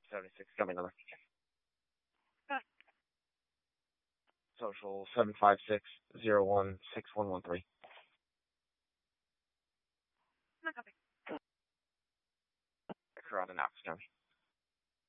76, got me another. Social 756016113. Corrado, Knox County.